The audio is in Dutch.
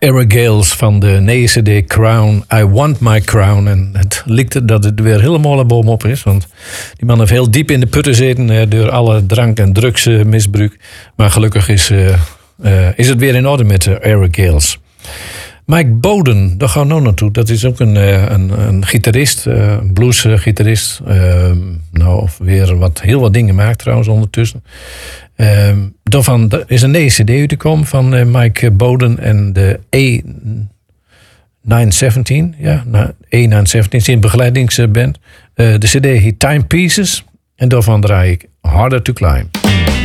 Eric Gales van de nieuwe CD Crown, I Want My Crown. En het lijkt dat het weer helemaal een boom op is. Want die man heeft heel diep in de putten zitten door alle drank- en drugsmisbruik. Maar gelukkig is het weer in orde met Eric Gales. Mike Bowden, daar gaan we nou naartoe. Dat is ook een gitarist, een bluesgitarist. Weer heel wat dingen maakt trouwens ondertussen. Daarvan is een nieuwe CD uitgekomen van Mike Bowden en de E917. Ja, E917 is een begeleidingsband. De CD heet Timepieces en daarvan draai ik Harder to Climb.